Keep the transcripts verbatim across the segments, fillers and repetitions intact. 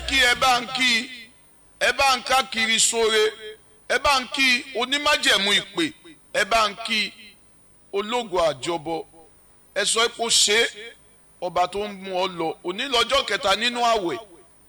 kí ẹ bá ń kí ẹ bá ń ká kiri sóore ẹ bá ń kí onímájẹ̀mú ìpè ẹ bá ń kí ológo àjọbọ ẹ sọ pé ó ṣe ọba tó ń mú ọ lọ òní lọ́jọ́ kẹta nínú àwẹ̀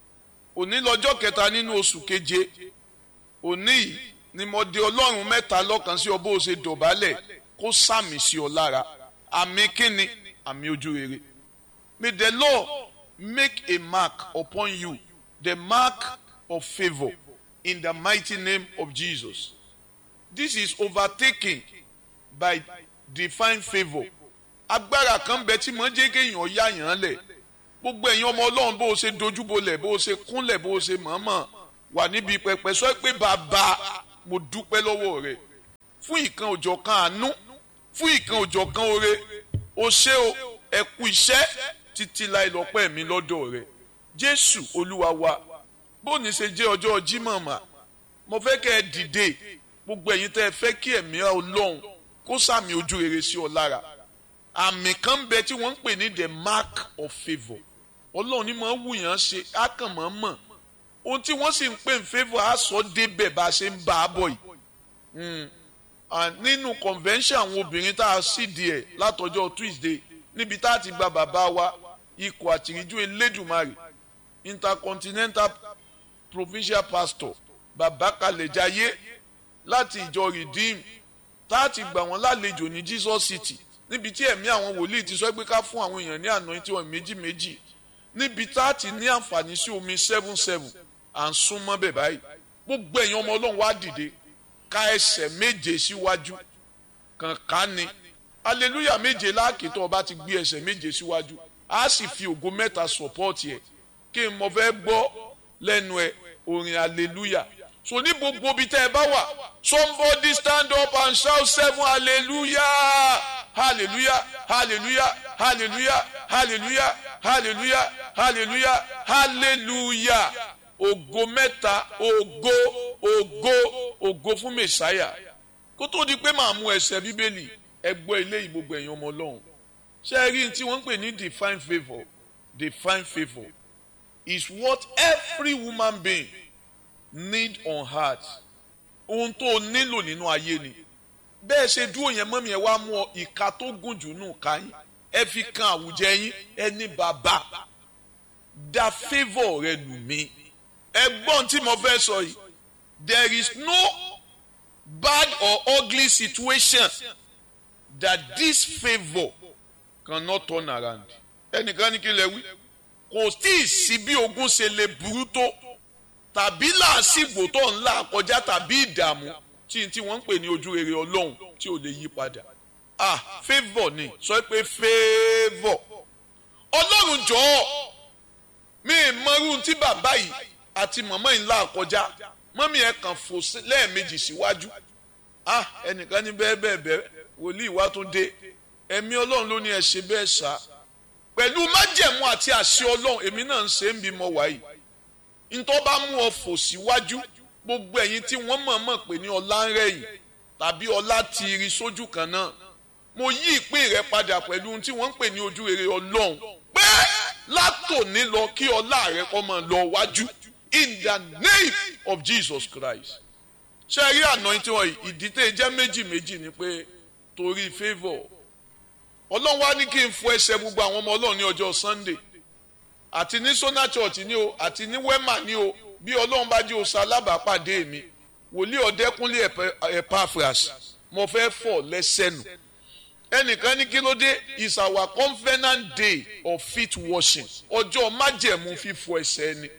òní lọ́jọ́ kẹta nínú oṣù keje òní yìí ni mo de ọlọ́run mẹ́ta lọ́kan sí ọ bó ṣe dọ̀bálẹ̀ kó sàmì sí ọ lára àmì kíni àmì ojú rere. May the Lord make a mark upon you, the mark of favor, in the mighty name of Jesus. This is overtaken by divine favor. Agbára kan bẹ tí mo jẹ́ kéèyàn yá yàn lẹ̀. Gbogbo ẹ̀yin ọmọ Ọlọ́run bó o ṣe dojúbolẹ̀ bó o ṣe kúnlẹ̀ bó o ṣe mọ̀ọ́mọ̀ wà níbi pẹpẹ sọ pé bàbá mo dúpẹ́ lọ́wọ́ rẹ̀ fún ìkan òjọ̀ kan àánú fún ìkan òjọ̀ kan oore o ṣé o ẹ kú iṣẹ́ títí láì lọ́pẹ́ mi lọ́dọ̀ rẹ̀ Jésù Olúwa wa bóni ṣe jẹ́ ọjọ́ Jímọ̀ mà mo fẹ́ kẹ́ ẹ dìde gbogbo ẹ̀yin tẹ́ ẹ fẹ́ kí ẹ̀mí Ọlọ́run kó sàmì ojú rere sí ọ lára àmì kan bẹ tí wọ́n ń pè ní the mark of favour Ọlọ́run ní máa ń wù yàn ṣe á kàn máa mọ̀ ohun tí wọ́n sì ń pè ní favour á sọ débẹ̀ bá a ṣe ń bá a bọ̀ yìí nínú convention àwọn obìnrin tá a sì di ẹ̀ látọjọ́ Tuesday níbi tá a ti gba bàbá wa ikọ̀ àtìríjú Elédùmarè intercontinental provincial pastor bàbá Kalẹ̀jayé láti ìjọ Redeem tá a ti gbà wọ́n lálejò ní Jesus City níbi tí ẹ̀mí àwọn wòlíì ti sọ pé ká fún àwọn èèyàn ní anointing wọn méjì méjì níbi tá a ti ní àǹfààní sí omi seven seven à ń súnmọ́ bẹ̀ báyìí gbogbo ẹ̀yin ọmọ Ọlọ́run wá dìde ká ẹsẹ̀ méje síwájú kànká ni hallelujah méje láàkì tó o bá ti gbé ẹsẹ̀ méje síwájú a sì fi ògo mẹ́ta support ẹ̀ kí n mọ fẹ́ gbọ́ lẹ́nu ẹ̀ orin hallelujah so ní gbogbo ibi tẹ́ ẹ bá wà somebody stand up and shout seven hallelujah hallelujah hallelujah hallelujah hallelujah hallelujah hallelujah hallelujah ògo mẹ́ta ògo ògo ògo fún mẹsáyà kó tó di pé màá mú ẹsẹ̀ bíbélì ẹ gbọ́ eléyìí gbogbo ẹ̀yin ọmọ Ọlọ́run ṣé ẹ rí tí wọ́n ń pè ní divine favour divine favour is what every woman being need on heart ohun tó nílò nínú ayé ni bẹ́ẹ̀ ṣe dúró yẹn mọ́mí ẹ wá mú ọ ìka tó gùn jù nù ká yín ẹ fi kan àwùjẹ yín ẹ ní bàbá dá favour rẹ lù mí ẹgbọ́n tí mo fẹ́ sọ yìí there is no bad or ugly situation that this favour cannot turn around ẹnìkan ní kí lè wí kò tí ì sí bí ogun ṣe lè burú tó tàbí làásìgbò tó ń là kọjá tàbí ìdààmú tí tí wọ́n ń pè ní ojú rere Ọlọ́run tí ò lè yí padà ah favour ni sọ pé favour Ọlọ́run jọ̀ọ́ mi mọ̀rú tí bàbá yìí àti màmá yìí là kọjá mọ́mí ẹ̀ kàn fò lẹ́ẹ̀mejì síwájú ah ẹnìkan ní bẹ́ẹ̀ bẹ́ẹ̀ bẹ́ẹ̀ wòlíì wá tún dé ẹ̀mí Ọlọ́run ló ní ẹ ṣe bẹ́ẹ̀ sá pẹ̀lú májẹ̀mú àti àṣẹ Ọlọ́run èmi náà ń ṣe ń bí mo wà yìí ntọ́ bá mú ọ fò síwájú gbogbo ẹ̀yin tí wọ́n mọ̀ọ́mọ̀ pé ní ọlá ń rẹ̀yìn tàbí ọlá ti rí sójú kan náà mo yí ìpín rẹ padà pẹ̀lú ohun tí wọ́n ń pè ní ojú rere Ọlọ́run pé látòní lọ kí ọlá rẹ kó máa lọ wájú in the name of Jesus Christ. ṣé rí anointing wọn ìdí tẹ́ jẹ́ méjì méjì ni pé torí favour Ọlọ́run wá ní kí n fọ ẹsẹ̀ gbogbo àwọn ọmọ Ọlọ́run ní ọjọ́ Sunday àti ní Sona Church ní o àti ní Wema ní o bí Ọlọ́run bá jẹ́ òsà alábàápàdé mi wòlíì Ọ̀dẹ́kúnlé Epaphras mo fẹ́ fọ̀ lẹ́sẹ̀ nù ẹnìkan ní kí ló dé is our covenant day of feet washing ọjọ́ májẹ̀mú fífọ ẹsẹ̀ ni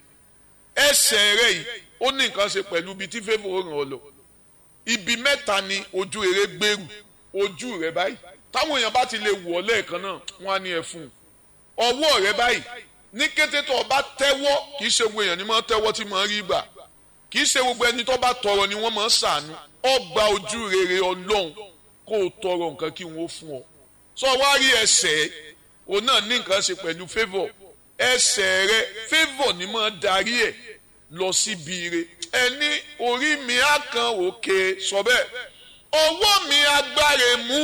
ẹsẹ̀ rẹ̀ yìí ó ní nǹkan ṣe pẹ̀lú ibi tí favour ràn ọ́ lọ ibi mẹ́ta ni ojú rere gbèrú ojú rẹ̀ báyìí táwọn èèyàn bá ti lè wọ̀ lẹ́ẹ̀kan náà wọ́n á ní ẹ fún un ọwọ́ rẹ̀ báyìí ní kété tó o bá tẹ́wọ́ kì í ṣe gbogbo èèyàn ni máa tẹ́wọ́ tí máa rí gbà kì í ṣe gbogbo ẹni tó bá tọrọ ni wọ́n máa ṣàánú ọgbà ojú rere Ọlọ́run kó o tọrọ nǹkan kí wọ́n fún ọ sọ wá rí ẹsẹ̀ òun náà ní nǹkan ṣe pẹ̀lú favour ẹsẹ̀ rẹ favour ni máa darí ẹ̀ lọ síbi ire ẹni orí mi á kan òkè sọ bẹ́ẹ̀ ọwọ́ mi agbára mú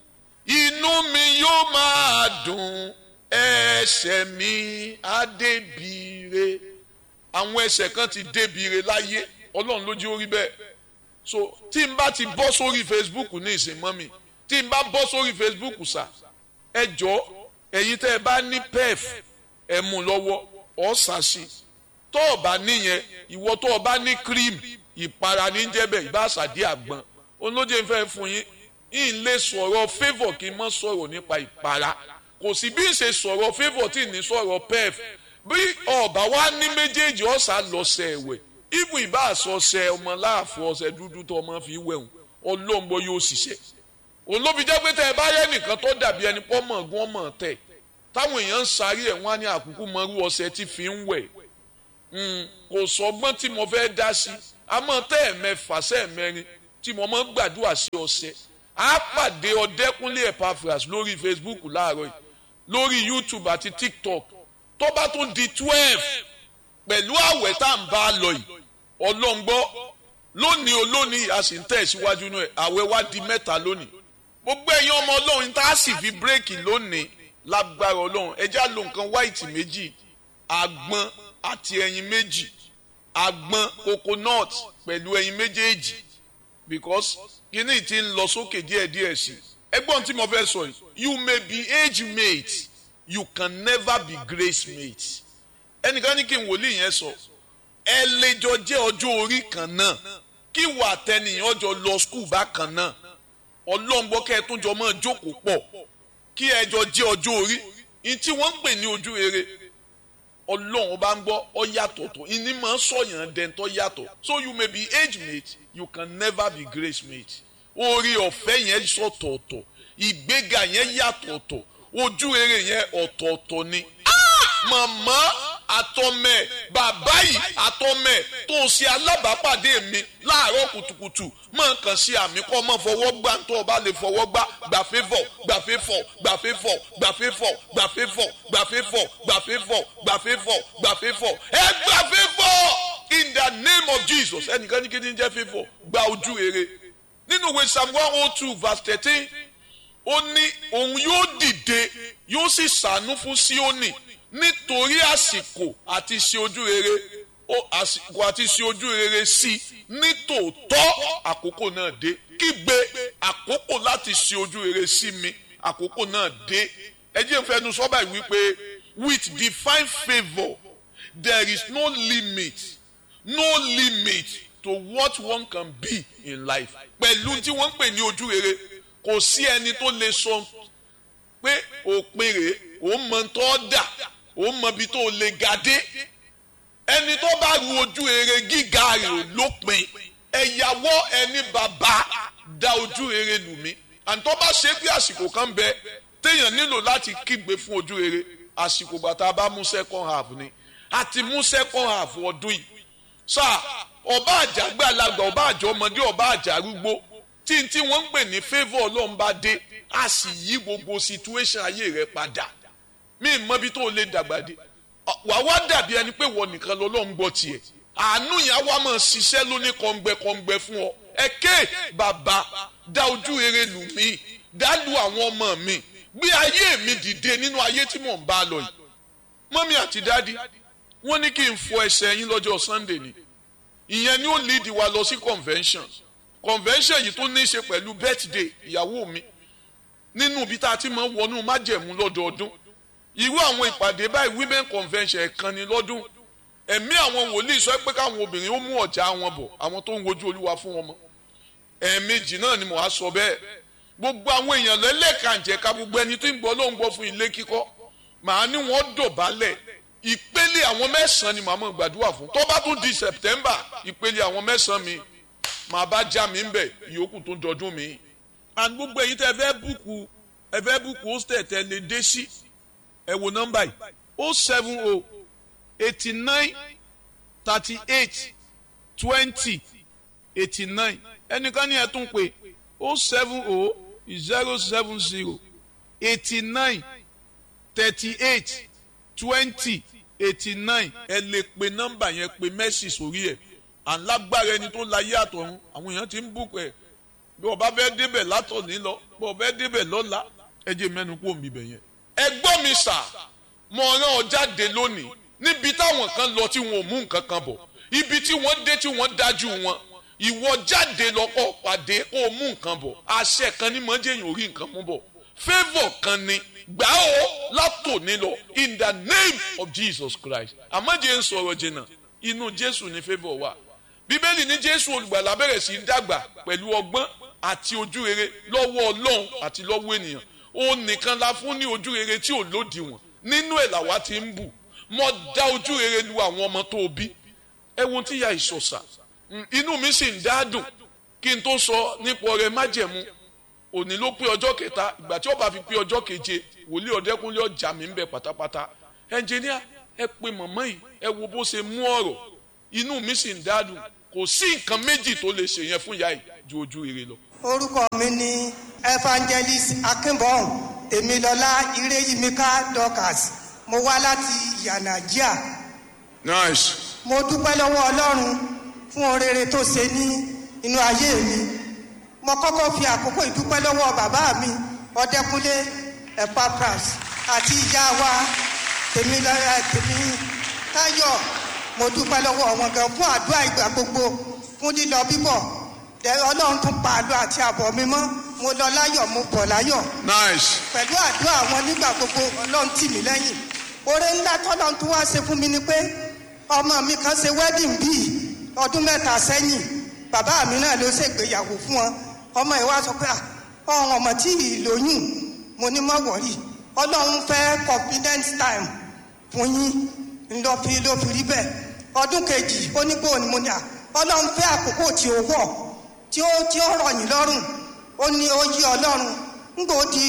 inú mi yóò máa dùn ẹsẹ̀ mi á débi ire àwọn ẹsẹ̀ kan ti débi ire láyé ọlọ́run ló jẹ́ orí bẹ́ẹ̀ so tí n bá ti bọ́ sórí Facebook ní ìsìn mọ́ mi tí n bá bọ́ sórí Facebook sà ẹ jọ ẹ̀yin tẹ́ ẹ bá ní pef ẹ mú lọ́wọ́ ọ̀ ṣàṣì tó o bá níyẹn ìwọ tó o bá ní cream ìpara ní jẹ́bẹ̀ ìbá àṣàdí àgbọn olóje ń fẹ́ fún yín ń lè sọ̀rọ̀ favour kí n mọ́ sọ̀rọ̀ nípa ìpara kò sí bí n ṣe sọ̀rọ̀ favour tí ní sọ̀rọ̀ pef bí ọba wa ní méjèèjì ọ̀sà lọ́sẹ̀ ẹ̀wẹ̀ ibù ìbá àsọ̀sẹ̀ ọmọ láàfọ̀ ọ̀sẹ̀ dúdú tó ọmọ fi wẹ̀hùn ọlọ́mọ yóò ṣiṣẹ́ olóbi jẹ́ pé tẹ́ ẹ bá yẹ nìkan tó dàbí ẹni pọ́ mọ̀ gún ọmọ tẹ̀ táwọn èèyàn ń sáré ẹ̀ wọ́n á ní àkúkú mọ́rú ọ̀sẹ̀ tí fi ń wẹ̀ kò sọgbọ́n tí mo fẹ́ dá sí àmọ́ tẹ́ ẹ̀ mẹ́fà sẹ́ẹ̀ mẹ́rin tí mo máa ń gbàdúrà sí ọ̀sẹ̀ á pàdé Ọdẹ́kúnlé Epaphras lórí Facebook láàárọ̀ yìí lórí YouTube àti TikTok tó bá tún di twelve pẹ̀lú àwẹ̀ tá à ń bá a lọ yìí ọlọ́ngbọ́ lónìí olónìí a sì ń tẹ̀ síwájú náà àwẹ̀ wá di mẹ́ta lónìí gbogbo ẹ̀yin ọmọ ọlọ́run tá a sì fi bírèkì lónìí lágbára ọlọ́run ẹja lo nǹkan white méjì àgbọn àti ẹyin méjì àgbọn coconut pẹ̀lú ẹyin méjèèjì because kíní ti ń lọ sókè díẹ̀díẹ̀ sí ẹgbọ́n tí mo fẹ́ sọ yìí you may be age mate you can never be grace mate ẹnìkan ní kí n wòlíì yẹn sọ ẹ lè jọ jẹ́ ọjọ́ orí kan náà kí wà tẹnìyàn jọ lọ skul bákan náà ọlọ́ngbọ́ kẹ́ ẹ tún jọ máa jókòó pọ̀ kí ẹ jọ jẹ́ ọjọ́ orí ní tí wọ́n ń pè ní ojú rere ọlọ́run bá ń gbọ́ ọ yàtọ̀ tó ìní máa ń sọ̀yàn dẹ́ntọ́ yàtọ̀ so you may be age mate you can never be grace mate orí ọ̀fẹ́ yẹn sọ̀tọ̀ọ̀tọ̀ ìgbéga yẹn yàtọ̀ọ̀tọ̀ ojú rere yẹn ọ̀tọ̀ọ̀tọ̀ ni màmá àtọmẹ bàbá yìí àtọmẹ tó ń ṣe alábàápàdé mi láàárọ̀ kùtùkùtù máa kàn sí àmì kọ́ máa fọwọ́ gbá tó o bá lè fọwọ́ gbá gbà fẹ́fọ̀ gbà fẹ́fọ̀ gbà fẹ́fọ̀ gbà fẹ́fọ̀ gbà fẹ́fọ̀ gbà fẹ́fọ̀ gbà fẹ́fọ̀ gbà fẹ́fọ̀ gbà fẹ́fọ̀ ẹ gbà fẹ́fọ̀ in the name of Jesus ẹnìkan ní kí ni jẹ́ fẹ́fọ̀ gba ojú rere nínú ìwé Psalm one oh two verse thirteen ó ní òun yóò dìde yóò sì ṣàánú fún Síónì nítorí àsìkò àti ṣe ojú rere àsìkò àti ṣe ojú rere sí nítòótọ́ àkókò náà dé kígbe àkókò láti ṣe ojú rere sí mi àkókò náà dé ẹ jẹ́ n fẹnu sọ báyìí wípé with divine favour there is no limit no limit to what one can be in life pẹ̀lú tí wọ́n ń pè ní ojú rere kò sí ẹni tó lè sọ pé òpin rèé òun mọ tó dà òun mọ ibi tó lè ga dé ẹni tó bá ru ojú rere gíga rẹ̀ lópin ẹ̀yàwó ẹni bàbá da ojú rere lù mí àǹtọ́ bá ṣe pé àsìkò kan bẹ téèyàn nílò láti kígbe fún ojú rere àsìkò bàtà bá mú second half ni àti mú second half ọdún yìí sáà ọba àjàgbé alágbà ọba àjọ ọmọdé ọba àjàrúgbó tí tí wọ́n ń pè ní favour Ọlọ́run bá dé a sì yí gbogbo situation ayé rẹ padà mí mọ bí tó lè dàgbà dé wà wá dàbí ẹni pé wọ nìkan lọ́lọ́run gbọ́ tiẹ̀ àánú yẹn wá máa ṣiṣẹ́ lóní kọ̀ǹgbẹ̀kọ̀ǹgbẹ̀ fún ọ ẹ ké bàbá dá ojú rere lù mí dá lu àwọn ọmọ mi gbé ayé mi dìde nínú ayé tí mò ń bá lọ yìí mọ́mí àti dádì wọ́n ní kí n fọ ẹsẹ̀ yín lọ́jọ́ Sunday ni ìyẹn ni ó lead wa lọ sí convention convention yìí tó ní í ṣe pẹ̀lú birthday ìyàwó mi nínú ibi tá a ti máa ń wọnú májẹ̀mú lọ́dọọdún irú àwọn ìpàdé báyìí women convention ẹ̀kan ni lọ́dún ẹ̀mí àwọn wòlíì sọ pé káwọn obìnrin ó mú ọ̀já wọn bọ̀ àwọn tó ń wojú Olúwa fún wọn mọ́ ẹ̀ẹ̀mejì náà ni mo á sọ bẹ́ẹ̀ gbogbo àwọn èèyàn lẹ́lẹ́kànjẹ̀ka gbogbo ẹni tó ń gbọ́ ló ń gbọ́ fún ilé kíkọ́ màá ní wọ́n dọ̀bálẹ̀ ìpele àwọn mẹ́sàn-án ni màá mọ̀ gbàdúrà fún tó bá tún di September ìpele àwọn mẹ́sàn-án mi màá bá já mi ń bẹ̀ ìyókù tó dọdún mi and gbogbo ẹ̀yin tẹ́ ẹ fẹ́ búùkù ẹ fẹ́ búùkù hostel tẹ́ lè dé sí ẹ wo nọ́mbà yìí o seven o eighty nine thirty eight twenty eighty nine ẹnìkan ní ẹ tún pé o seven o zero seven zero eighty nine thirty eight twenty eighty nine ẹ lè pe nọ́mbà yẹn pe mẹ́sì sórí ẹ̀ àlágbára ẹni tó láyé àtọ̀run àwọn èèyàn ti ń búùkù ẹ̀ bí ọba fẹ́ débẹ̀ látọ̀ní lọ bí ọba fẹ́ débẹ̀ lọ́la ẹ jẹ́ mẹ́nu kó mi bẹ̀ yẹn. ẹ gbọ́ mi sà mo rán ọ jáde lónìí níbi táwọn kan lọ tí wọn ò mú nǹkan kan bọ̀ ibi tí wọ́n dé tí wọ́n dájú wọn ìwọ jáde lọ́kọ́ pàdé kó o mú nǹkan bọ̀ àṣẹ kan ní mọ́jẹ́yìn orí nǹkan mú bọ̀ favour kan ni gbà ó látòní lọ in the name of Jesus Christ àmọ́jẹ́ ń sọ̀rọ̀ jìnnà inú Jésù ní favour wà bíbélì ní Jésù olùgbàlà bẹ̀rẹ̀ sí í dàgbà pẹ̀lú ọgbọ́n àti ojú rere lọ́wọ́ Ọlọ́run àti lọ́wọ́ ènìyàn òun nìkan la fún ní ojú rere tí ò lódiwọ̀n nínú ẹ̀ làwa ti ń bù mo dá ojú rere lu àwọn ọmọ tó bí ẹ̀wọ̀n tí ya ìṣọ̀ṣà inú mi sì ń dádùn kí n tó sọ nípa ọrẹ májẹ̀mú òní ló pé ọjọ́ kẹta ìgbà tí ó bá fi pé ọjọ́ keje wòlíì Ọ̀dẹ́kúnlé ọjà mi ń bẹ pátápátá ẹnjìníà ẹ pe màmá yìí ẹ wo bó ṣe mú ọ̀rọ̀ inú mi sì ń dádùn kò sí nǹkan méjì tó lè ṣe yẹn fún ìyá yìí ju ojú rere lọ. orúkọ mi ni Evangelist Akínbọ̀n Èmilọ́lá Ireyimika Dorcas mo wá láti Yànàjíà. nice. mo dúpẹ́ lọ́wọ́ Ọlọ́run fún ohun rere tó ṣe ní inú ayé mi mo kọ́kọ́ fi àkókò ìdúpẹ́ lọ́wọ́ bàbá mi Ọ̀dẹ́kúnlé Epaphras àti ìyá wa Tèmilọ́lá tèmi Táyọ̀ mo dúpẹ́ lọ́wọ́ wọn gan fún àdúrà ìgbà gbogbo fún lílọ bíbọ̀ Ọlọ́run tún pa àlọ́ àti àbọ̀ mi mọ́ mo lọ láyọ̀ mo bọ̀ láyọ̀. nice. pẹ̀lú àdúrà wọn nígbà gbogbo Ọlọ́run tì mí lẹ́yìn oore ńlá tọ́lọ́run tún wá ṣe fún mi ni pé ọmọ mi kan ṣe wedding bíi ọdún mẹ́ta sẹ́yìn bàbá mi náà ló ṣègbéyàwó fún wọn ọmọ ẹ̀ wá sọ pé ọ̀hún ọmọ tí ì lóyún mo ní mọ́ wọ̀rí Ọlọ́run fẹ́ confidence time fún yín ńlọ fi ló fi rí bẹ́ẹ̀ ọdún kejì ó ní bóun ni mo ní à Ọlọ́run fẹ́ àkókò tí ó wọ̀ tí ó tí ó rọ̀ yín lọ́rùn ó ní ó yí Ọlọ́run ńgbò di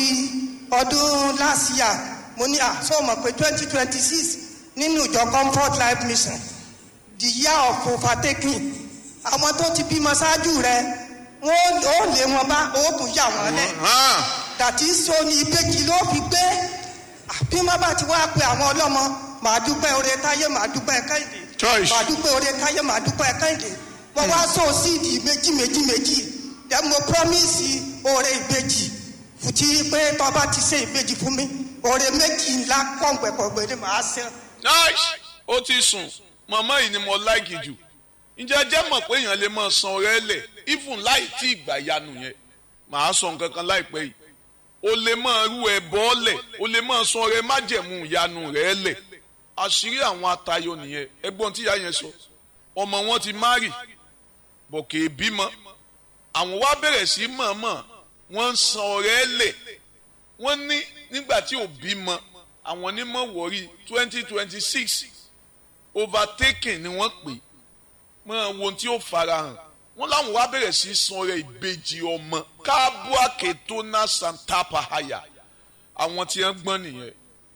ọdún last year mo ní à sọ mọ̀ pé twenty twenty six nínú ìjọ Comfort Life Mission the year of overtaking àwọn tó ti bímọ ṣáájú rẹ wọn ò lé wọn bá owó tó yà wọn lẹ dàtí so ní ìbejì ló fi gbé bí wọn bá ti wá pe àwọn ọlọ́mọ màá dúpẹ́ oore táyé màá dúpẹ́ Kẹ́hìndé màá dúpẹ́ oore táyé màá dúpẹ́ Kẹ́hìndé mo wá so síìdì méjì méjì méjì then mo promise oore ìbejì fùtí pé tó bá ti ṣe ìbejì fún mi oore méjì ńlá pọ̀npẹ̀pọ̀gbẹ̀ ni màá ṣe. nice ó ti sùn màmá yìí ni mo láìkì jù ǹjẹ́ jẹ́ mọ̀ pé èèyàn lè máa san ọrẹ lẹ̀ even láì tí ìgbà yanu yẹn màá sọ nǹkan kan láìpẹ́ yìí o lè máa rú ẹ bọ́ọ̀lẹ̀ o lè máa san ọrẹ májẹ̀mú ìyanu rẹ̀ lẹ̀ àṣírí àwọn atayọ nìyẹn ẹgbọ́n tí ìyá yẹn sọ ọmọ wọn ti márì bọ̀ kì í bímọ àwọn wá bẹ̀rẹ̀ sí mọ̀ọ́mọ̀ wọ́n ń san ọrẹ lẹ̀ wọ́n ní nígbà tí ò bímọ àwọn onímọ̀ wọ̀rí twenty twenty six overtaking ni wọ́n pè mọ ohun tí ó farahàn wọ́n láwọn wá bẹ̀rẹ̀ sí san ọrẹ ìbejì ọmọ káàbọ̀ àkètòna santapahaya àwọn tí wọ́n gbọ́n nìyẹn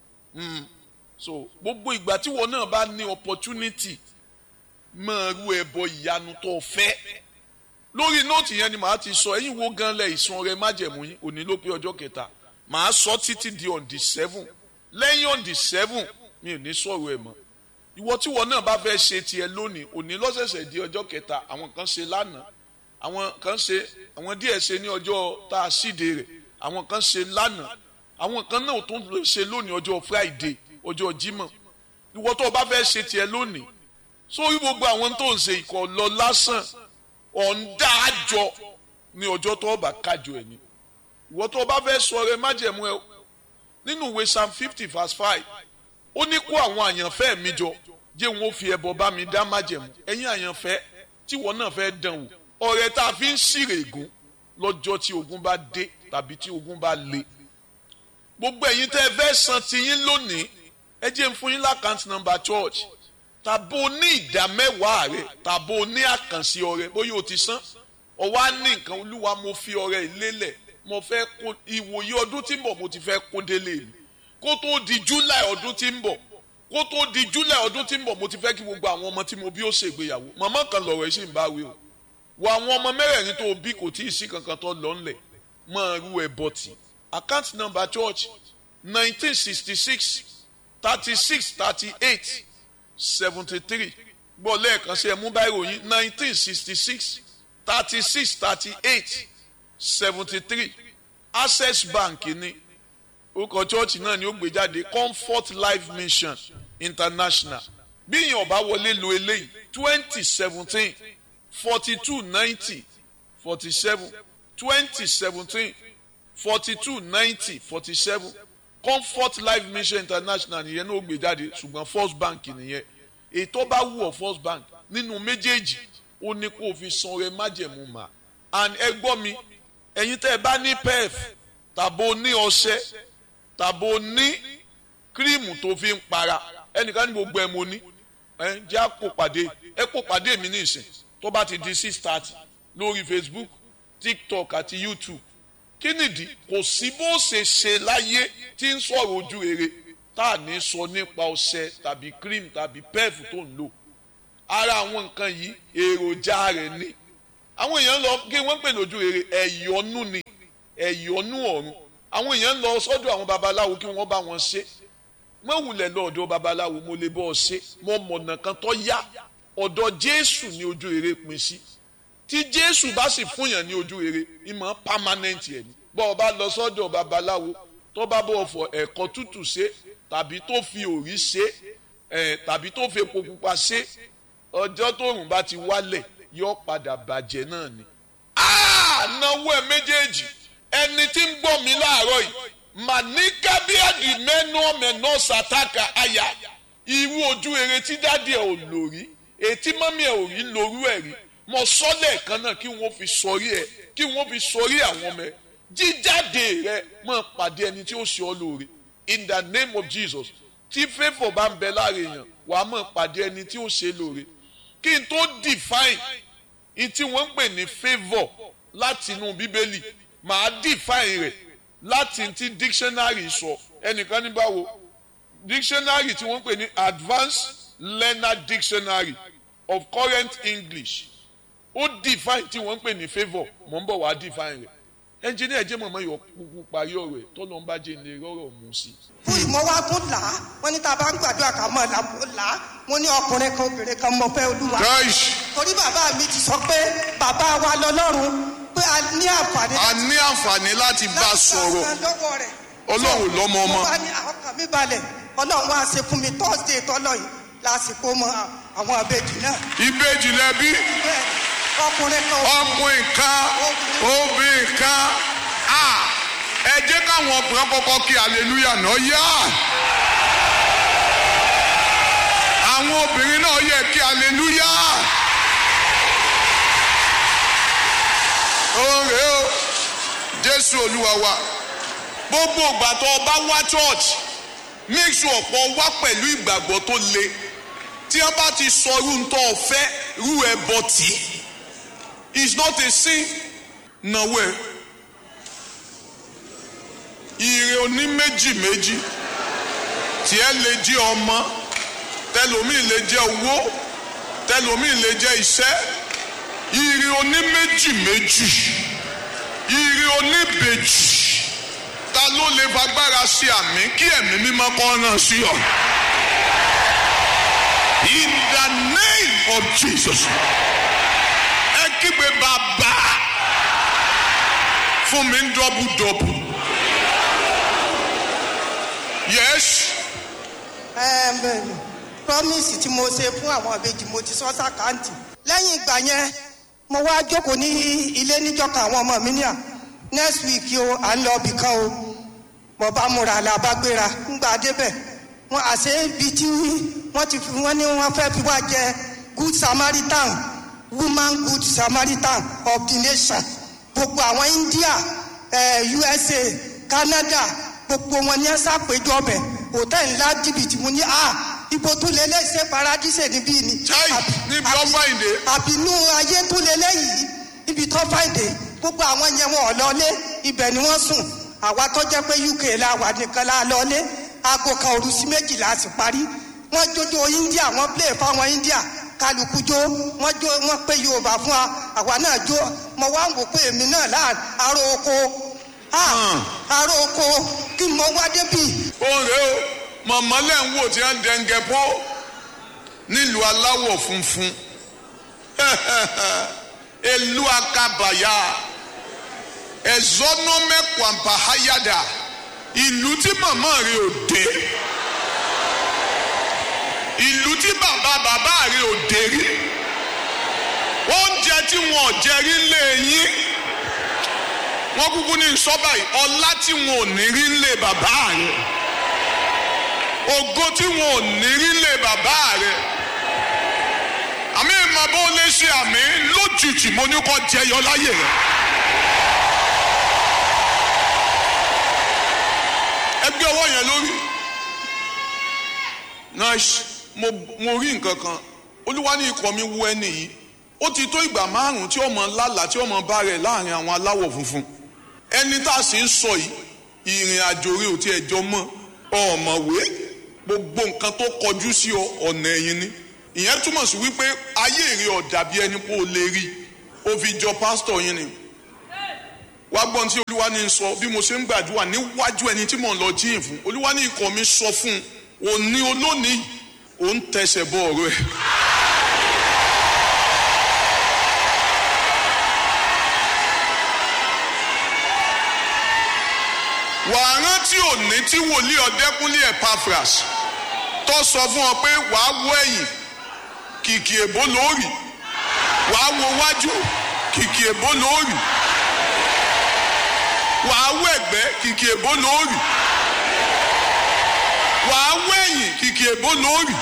so gbogbo ìgbà tí wọn náà bá ní opportunity máa rú ẹbọ ìyanu tó fẹ́ lórí nóòtì yẹn ni màá ti sọ ẹ̀yin wo gan lẹ ìsan ọrẹ májẹ̀mú yín òní ló pé ọjọ́ kẹta màá sọ títí di on the seven lẹ́yìn on the seven mi ò ní sọ̀rọ̀ ẹ̀ mọ́ ìwọ tí wọn náà bá fẹ́ ṣe tiẹ̀ lónìí òní lọ́sẹ̀sẹ̀ di ọjọ́ kẹta àwọn kan ṣe lánàá àwọn kan ṣe àwọn díẹ̀ ṣe ní ọjọ́ tá a síde rẹ̀ àwọn kan ṣe lánàá àwọn kan náà tó ń ṣe lónìí ọjọ́ Friday ọjọ́ Jímọ̀ ìwọ tó o bá fẹ́ ṣe tiẹ̀ lónìí sórí gbogbo àwọn tó ń ṣe ìkọ̀ lọ lásán ọ̀ǹda àjọ ní ọjọ́ tó o bá kájọ ẹ̀ ní ìwọ tó o bá fẹ́ sọ ọrẹ májẹ̀mú ẹ nínú ìwé Psalm fifty verse five ó ní kó àwọn àyànfẹ́ mi jọ jẹ́ wọn ó fi ẹbọ bá mi dá májẹ̀mú ẹ̀yin àyànfẹ́ tí wọn náà fẹ́ dán wò ọrẹ tá a fi ń ṣírè ègún lọ́jọ́ tí ogun bá dé tàbí tí ogun bá le gbogbo ẹ̀yin tẹ́ ẹ fẹ́ san tiyín lónìí ẹ jẹ́ n fún yín lákàntì nọ́mbà church tàbó ní ìdá mẹ́wàá rẹ tàbó ní àkànṣe ọrẹ bóyá o ti san ọwọ́ á ní nǹkan olúwa mo fi ọrẹ ìlélẹ̀ mo fẹ́ kó ìwòye ọdún tí ń bọ̀ mo ti fẹ́ kó délé mi kó tó di July ọdún tí ń bọ̀ kó tó di July ọdún tí ń bọ̀ mo ti fẹ́ kí gbogbo àwọn ọmọ tí mo bí ó ṣègbéyàwó màmá kan lọ̀rọ̀ ẹ̀ sì ń bá wí o wọ àwọn ọmọ mẹ́rẹ̀ẹ̀rin tó bí kò tí ì sí kankan tó lọ ńlẹ̀ máa rú ẹ bọ́tì account number church nineteen sixty six thirty six thirty eight seventy three gbọ́ lẹ́ẹ̀kan sí ẹ mú báyìí ròyìn nineteen sixty six thirty six thirty eight seventy three Access Bank ní orúkọ church náà ni ó gbé jáde Comfort Life Mission international bí yẹn ọba wọlé lo eléyìí twenty seventeen forty two ninety forty seven twenty seventeen forty two ninety forty seven Comfort Life Mission International nìyẹn náà ó gbé jáde ṣùgbọ́n First Bank nìyẹn ètò bá wù ọ́ First Bank nínú méjèèjì ó ní kó o fi san ọrẹ májẹ̀mú mà and ẹ gbọ́ mi ẹ̀yin tẹ́ ẹ bá ní pef tàbó ní ọṣẹ tàbó ní kírímù tó fi ń para ẹnìkan ní gbogbo ẹ̀ mo ní ẹ jẹ́ àpò pàdé ẹ kó pàdé mi ní ìsìn tó bá ti di six thirty lórí Facebook TikTok àti YouTube kí nìdí kò sí bó ṣe ṣe láyé tí ń sọ̀rọ̀ ojú rere tá à ní sọ nípa ọṣẹ tàbí cream tàbí pef tó ń lò ara àwọn nǹkan yìí èròjà rẹ̀ ni àwọn èèyàn lọ kí wọ́n pè lójú rere ẹ̀yọ́nú ni ẹ̀yọ́nú ọ̀run àwọn èèyàn lọ sọ́dọ̀ àwọn babaláwo kí wọ́n bá wọn ṣe mọ wulẹ̀ lọ ọ̀dọ̀ babaláwo mo lè bọ́ ọ ṣe mo mọ̀nà kan tó yá ọ̀dọ̀ Jésù ní ojú rere pín sí tí Jésù bá sì fún yàn ní ojú rere ìmọ̀ permanent ẹ̀ ní bọ́ ọ bá lọ sọ́dọ̀ babaláwo tó bá bọ̀ fọ ẹ̀kọ́ tútù ṣe tàbí tó fi òrí ṣe ẹ̀ tàbí tó fi epo pupa ṣe ọjọ́ tóòrùn bá ti wálẹ̀ yóò padà bàjẹ́ náà ni. náwó ẹ méjèèjì ẹni tí ń gbọ́ mi láàárọ̀ yìí màníkà bí àdì mẹ́nu ọ̀mẹ̀nà sàtàkà àyà irú ojú rere tí dáàdì ẹ̀ ò lò rí ètí mọ́mí ẹ̀ ò rí lórú ẹ̀ rí mo sọ lẹ́ẹ̀kan náà kí wọ́n fi sọrí ẹ̀ kí wọ́n fi sọrí àwọn ọmọ ẹ̀ jíjáde rẹ̀ máa pàdé ẹni tí ó ṣe ọ́ lóore in the name of Jesus tí favour bá ń bẹ láàrin èèyàn wàá máa pàdé ẹni tí ó ṣe lóore kí n tó define in tí wọ́n ń pè ní favour láti inú bíbélì màá define rẹ̀ láti ti dictionary sọ ẹnìkan ní báwo dictionary tí wọ́n ń pè ní advanced learner dictionary of current English ó define tí wọ́n ń pè ní favour mò ń bọ̀ wá define rẹ̀ engineer jẹ́ mọ̀mọ́ yọ kúkú parí ọ̀rọ̀ ẹ̀ tọ́lọ́ ń bá jẹ́ ilé rọ́rọ̀ mú sí. fún ìmọ̀wá tó là á wọ́n ní tá a bá ń gbàdúrà ká mọ̀ là á mo ní ọkùnrin kan obìnrin kan mọ̀ fẹ́ Olúwa. torí bàbá mi ti sọ pé bàbá wa lọ́lọ́run pé a ní àǹfààní. a ní àǹfààní láti bá a sọ̀rọ̀ Ọlọ́run lọ́mọ ọmọ. mo bá ní ọkàn mi balẹ̀ Ọlọ́run wá ṣe fún mi Thursday tọ́lọ̀ yìí lásìkò mọ àwọn ìbejì náà. ìbejì lẹbi. ọkùnrin kan ọkùnrin kan obìnrin kan ẹ jẹ́ káwọn ọkùnrin kọ́kọ́ kí hallelujah náà yá àwọn obìnrin náà yẹ kí hallelujah oore o Jésù Olúwa wa gbogbo ìgbà tó o bá wá church make sure ọ̀pọ̀ wá pẹ̀lú ìgbàgbọ́ tó le tí wọ́n bá ti sọ irú ń tọ́ ọ fẹ́ irú ẹ bọ́ tì í. It's not a sin. Nowhere. Ire oní méjì méjì. Tí ẹ lè jẹ́ ọmọ. Tẹlomi lè jẹ́ owó. Tẹlomi lè jẹ́ iṣẹ́. Ire oní méjì méjì. Ire oní bèjì. Ta ló lè fagbára ṣe àmì kí ẹ̀mí mímọ́ kọ́ náà sí ọ? In the name of Jesus. Kígbe bàbá fún mi ń dọ́bù dọ́bù. Yes. Um, promise tí mo ṣe fún àwọn ìbejì mo ti sọ sàkáǹtì. Lẹ́yìn ìgbà yẹn mo wá jókòó ní ilé níjọ́ka àwọn ọmọ mi ní à next week o à ń lọ ibì kan o mo bá múra la bá gbéra ńgbà débẹ̀ wọn àṣẹ ibi tí wọ́n ti fi wọ́n ní wọ́n fẹ́ fi wá jẹ Good Samaritan. Woman Good Samaritan of the nation gbogbo àwọn India eh, U S A Canada gbogbo wọn ní ẹsẹ àpéjọ ọbẹ hòtẹ́ẹ̀lì ńlá jìbìtì mo ní à ibo tó lé lẹ́sẹ̀ paradíṣe níbí ni níbi tó fàìdé àbínú ayé tó lé lẹ́yìn níbi tó fàìdé gbogbo àwọn yẹn wọn ò lọlé ibẹ̀ ni wọ́n sùn àwa tó jẹ́ pé U K la wà nìkan la lọlé aago kan òru sí méjìlá sì parí wọ́n jójó India wọ́n play fáwọn India kálukú jó wọn jó wọn pé Yorùbá fún wa àwa náà jó mo wá ń wò pé èmi náà láà aró oko aró oko kí mo wá débi. oore o mọ̀mọ́ lẹ́ ń wò tí wọ́n ń dẹ́ngẹ́ pọ́ nílùú aláwọ̀ funfun elu akabaya ẹ̀zọ́nọ́mẹ́kwàmpáháyàdà ìlú tí màmá rẹ̀ ò dé ìlú tí bàbá bàbá rẹ ò dé rí, oúnjẹ tí wọn ò jẹ rí lé yín, wọn kúkú ní sọ́bà yìí, ọlá tí wọn ò ní rí lé bàbá rẹ, ògo tí wọn ò ní rí lé bàbá rẹ. àmì ìmọ̀ bó lè ṣe àmì lójijì mo ní kó jẹyọ láyè rẹ. ẹgbẹ́ ọwọ́ yẹn lórí. nice. mo mo rí nǹkan kan. olúwa ní ikọ̀ mi wú ẹni yìí. ó ti tó ìgbà márùn-ún tí ọmọ lálàá tí ọmọ bá rẹ̀ láàrin àwọn aláwọ̀ funfun. ẹni tá a sì ń sọ yìí ìrìn àjò rẹ̀ ò tiẹ̀ jọ mọ́ ọ̀mọ̀wé gbogbo nǹkan tó kọjú sí ọ ọ̀nà ẹ̀yìn ni. ìyẹn túmọ̀ sí wípé ayé rẹ̀ ò dàbí ẹni pé ó lè rí ó fi jọ pásítọ̀ yín ni. wá gbọ́n tí olúwa ní sọ bí mo ṣe ń gbàdúrà níwájú ẹni tí mò ń lọ jíìn fún, olúwa ní ikọ̀ mi sọ fún un òní olónìí òun tẹsẹ̀ bọ ọ̀rọ̀ ẹ̀. wàá rántí òní tí wòlíì Ọ̀dẹ́kúnlé Epaphras tó sọ fún ọ pé wàá wọ ẹ̀yìn kìkì èbó lórí, wàá wo wájú kìkì èbó lórí, wàá wọ ẹ̀gbẹ́ kìkì èbó lórí, wàá wọ ẹ̀yìn kìkì èbó lórí.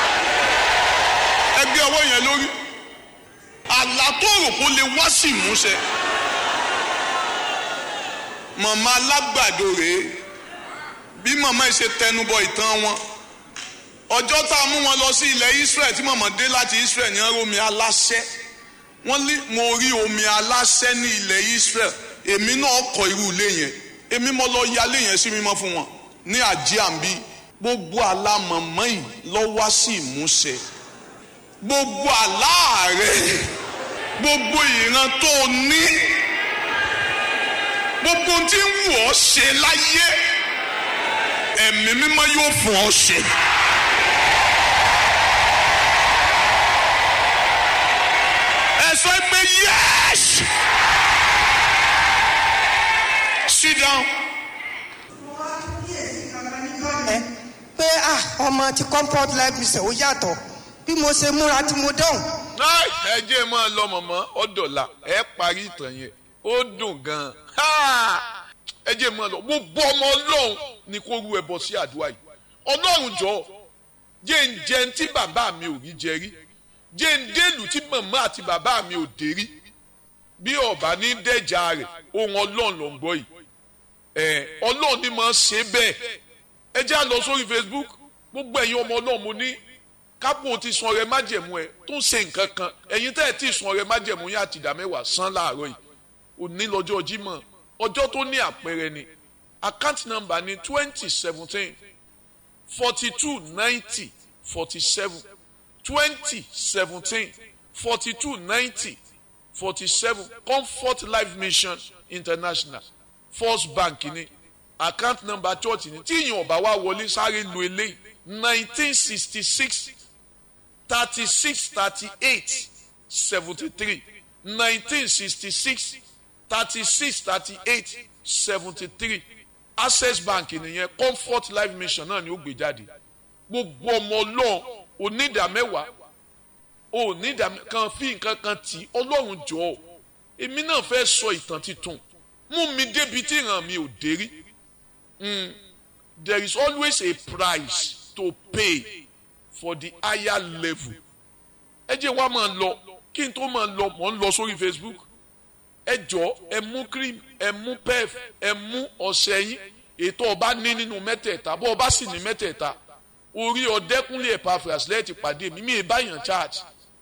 ẹgbẹ́ ọwọ́ yẹn lórí. àlá tó rò kó lè wá sí ìmúṣẹ. màmá alágbàdo rèé bí màmá yìí ṣe tẹnubọ ìtàn wọn. ọjọ́ tá a mú wọn lọ sí ilẹ̀ Israel tí màmá dé láti Israel ní omi aláṣẹ. wọ́n ní mo rí omi aláṣẹ ní ilẹ̀ Israel. èmi náà kọ́ irú ilé yẹn. èmi mo lọ yálé yẹn sí mímọ́ fún wọn ní àjíàmbí. gbogbo àlá màmá yìí lọ wá sí ìmúṣẹ. gbogbo àlá rẹ, gbogbo ìran tó ní, gbogbo tí ń wù ọ́ ṣe láyé ẹ̀mí mímọ́ yóò fún ọ ṣe. ẹ sọ pé yes. Sit down. ẹ pé ah ọmọ ti comfort life mission ó yàtọ̀ bí mo ṣe múra tí mo dán. ẹ jẹ́ máa lọ mọ̀mọ́ ọ̀dọ̀là ẹ parí ìtàn yẹn ó dùn gan-an. ẹ jẹ́ máa lọ gbogbo ọmọ ọlọ́run ni kó rú ẹbọ sí àdúrà yìí. ọlọ́run jọ jẹ́ ń jẹun tí bàbá mi ò rí jẹ rí, jẹ́ ń délùú tí màmá àti bàbá mi ò dé rí. bí ọba ní dẹ́jà rẹ̀ ohun ọlọ́run ló ń gbọ́ yìí. ẹ ọlọ́run ni máa ṣe bẹ́ẹ̀. ẹ jẹ́ á lọ sórí Facebook gbogbo ẹ̀yin ọmọ ọlọ́run mo ní kápò ti sun ọrẹ májẹ̀mú ẹ tó ń ṣe nǹkan kan ẹ̀yin tẹ́ ẹ ti sun ọrẹ májẹ̀mú yín àti ìdá mẹ́wàá san láàárọ̀ yìí òní lọ́jọ́ Jímọ̀ ọjọ́ tó ní àpẹẹrẹ ni account number ni twenty seventeen forty two ninety forty seven twenty seventeen forty two ninety forty seven Comfort Life Mission International First Bank ni account number church ni tí ìyẹn ọba wa wọlé sáré lu eléyìí nineteen sixty six thirty six thirty eight seventy three nineteen sixty six thirty six thirty eight seventy three Access Bank nìyẹn Comfort Life Mission náà ni ó gbé jáde. gbogbo ọmọ ọlọ́run onídàmẹ́wàá onídàmẹ́ kan fi nǹkan kan tì ọlọ́run jọ̀ọ́ èmi náà fẹ́ sọ ìtàn titun mú mi débi tí ìran mi ò dé rí. Mm. There is always a price to pay for the higher level. ẹ jẹ́ wá máa lọ kí n tó máa lọ mọ̀ ń lọ sórí Facebook. ẹ jọ ẹ mú cream ẹ mú pef ẹ mú ọṣẹ yín ètò ọba ní nínú mẹ́tẹ̀ẹ̀ta bó ọba sì ní mẹ́tẹ̀ẹ̀ta orí Ọ̀dẹ́kúnlé Epaphras lẹ́ẹ̀tì pàdé mi mi ìbáyàn church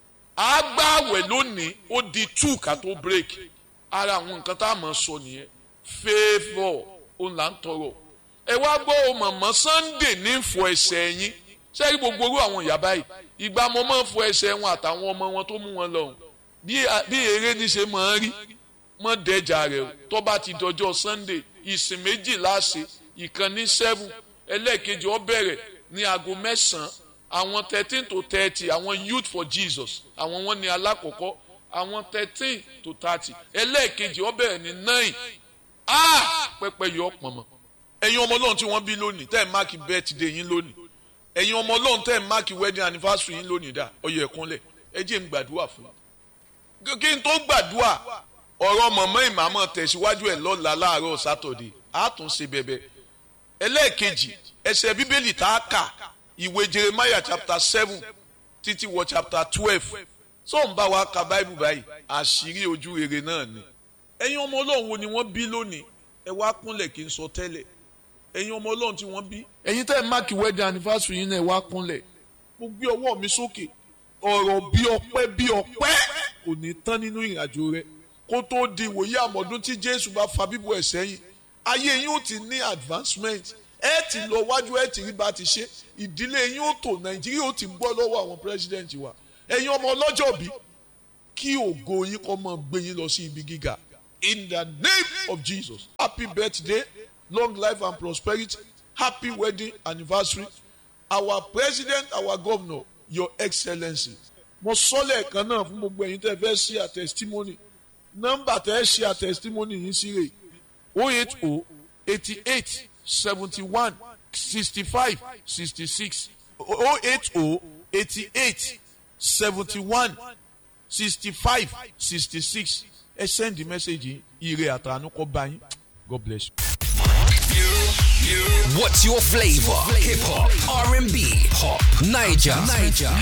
àgbàwẹ̀ lónìí ó di two ká tó break ara àwọn nǹkan tá a máa sọ nìyẹn favour òun là ń tọrọ. ẹ wá gbọ́ mọ̀mọ́ Sunday ní fọ ẹsẹ̀ yín sẹ́yìn gbogbo orú àwọn ìyá báyìí ìgbà mo máa ń fọ ẹsẹ̀ wọn àtàwọn ọmọ wọn tó mú wọn lọ́hùn bí eré ní ṣe máa ń rí mọ́ dẹ́jà rẹ̀ tó bá ti dọjọ́ Sunday ìsìn méjì láṣẹ ìkan ní seven ẹlẹ́ẹ̀kejì ó bẹ̀rẹ̀ ní aago mẹ́sàn-án àwọn thirteen to thirty àwọn Youth for Jesus àwọn wọn ní alákọ̀ọ́kọ́ àwọn thirteen to thirty ẹlẹ́ẹ̀kejì ó bẹ̀rẹ̀ ní nine ah pẹ́pẹ́ yọ pọ̀nmọ́ ẹ̀yin ọmọ Ọlọ́run tí wọ́n bí lónìí tẹ́ ẹ̀ máàkì birthday yín lónìí ẹ̀yin ọmọ ọlọ́run tẹ́ ẹ̀ máàkì wedding anniversary yín lónìí dà ọyọ ẹ̀kúnlẹ̀ ẹ jẹ́ n gbàdúrà fún un. kí n tó gbàdúrà ọ̀rọ̀ mọ̀mọ́ ìmàmọ́ tẹ̀síwájú ẹ̀ lọ́la láàárọ̀ sátọ̀dé àtúnṣe bẹ̀bẹ̀. ẹlẹ́ẹ̀kejì ẹsẹ̀ bíbélì tá a kà ìwé Jeremiah chapter seven títí wọ chapter twelve tó ń bá wa ka báìbù báyìí àṣírí ojú rere náà ni. ẹ̀yin ọmọ ọlọ́run wo ni wọ́n bí lónìí ẹ wá kúnlẹ̀ kí n sọ tẹ́lẹ̀ ẹ̀yin ọmọ ọlọ́run tí wọ́n bí. ẹ̀yin tẹ́ ẹ máàkì wedding anniversary yín náà ẹ wá kúnlẹ̀ mo gbé ọwọ́ mi sókè ọ̀rọ̀ bí ọpẹ́ bí ọpẹ́ kò ní tán nínú ìrìnàjò rẹ kó tó di ìwòye àmọ̀dún tí Jésù bá fa bíbọ̀ ẹ̀ sẹ́yìn ayé yín ó ti ní advancement ẹ ti lọ wájú ẹ ti rí bá ti ṣe ìdílé yín ó tò Nàìjíríà ó ti gbọ́ lọ́wọ́ àwọn president wa ẹ̀yin ọmọ ọlọ́jọ́ bí kí ògo yín kó máa gbé yín lọ sí ibi gíga in the name of Jesus. Happy birthday, long life and prosperity, happy wedding anniversary. Our president, our governor, your excellency. Mo sọ lẹ́ẹ̀kan náà fún gbogbo ẹ̀yin tẹ́ fẹ́ ṣe a testimony. Nọ́mbà tẹ́ ṣe a testimony yìí sí rè oh eight oh eighty-eight seventy-one sixty-five sixty-six oh eight oh eighty-eight seventy-one sixty-five sixty-six. Ẹ send the message ire àtàánú kó bá yín. God bless you. What's your flavor? Hip hop, R and B, pop, Niger. Niger.